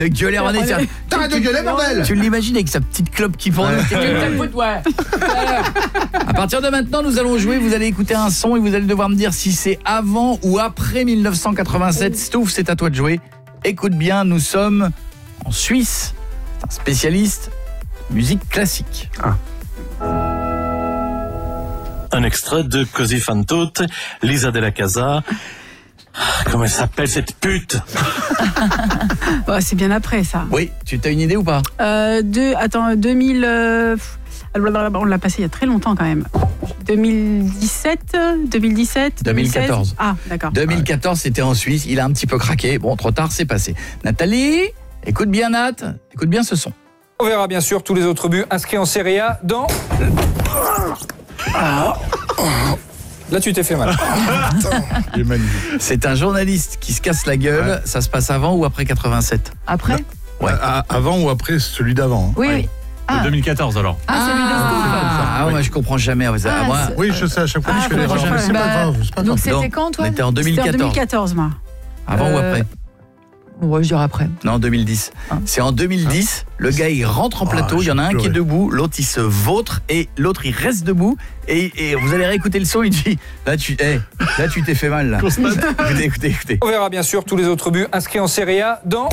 de gueuler René. T'arrêtes de gueuler, bordel. Tu l'imagines avec sa petite clope qui fond. À partir de maintenant, nous allons jouer. Vous allez écouter un son et vous allez devoir me dire si c'est avant ou après 1987. Stouff, c'est à toi de jouer. Écoute bien, nous sommes en Suisse. C'est un spécialiste musique classique. Un extrait de Così fan tutte, Lisa della Casa. Comment elle s'appelle cette pute? C'est bien après ça. Oui, tu as une idée ou pas? 2000... on l'a passé il y a très longtemps quand même. 2017, 2014. 2014. Ah, d'accord. 2014, c'était en Suisse. Il a un petit peu craqué. Bon, trop tard, c'est passé. Nathalie, écoute bien Nat. Écoute bien ce son. On verra bien sûr tous les autres buts inscrits en Serie A dans... Là, tu t'es fait mal. Il est magnifique. C'est un journaliste qui se casse la gueule. Ouais. Ça se passe avant ou après 87? Après? Ouais. Avant ou après celui d'avant? Oui, oui. 2014 alors. Celui de Stouff. Moi je comprends jamais. Oui, je sais, à chaque fois que je fais les gens. C'est pas grave. Donc c'était quand, toi? On était en 2014. C'était en 2014, moi. Avant ou après? Ouais, je dirais après. Non, 2010. C'est en 2010, le gars il rentre en plateau, il y en a un qui est debout, l'autre il se vautre et l'autre il reste debout et vous allez réécouter le son, il dit là tu t'es fait mal là. Écoutez. On verra bien sûr tous les autres buts inscrits en Serie A dans...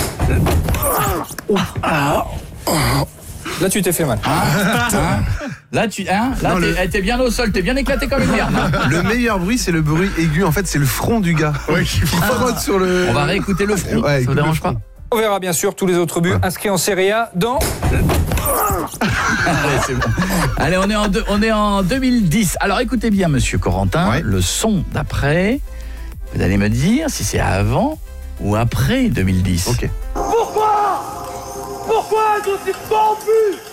Là, tu t'es fait mal. Là, t'es bien au sol, t'es bien éclaté comme une merde. Le meilleur bruit, c'est le bruit aigu. En fait, c'est le front du gars. Ouais, qui frotte sur le... On va réécouter le front, ça vous dérange pas? On verra bien sûr tous les autres buts inscrits en Serie A dans... Allez, c'est bon. Allez, on est en 2010. Alors, écoutez bien, monsieur Corentin, le son d'après. Vous allez me dire si c'est avant ou après 2010. Ok. Pourquoi ils ont si bon but?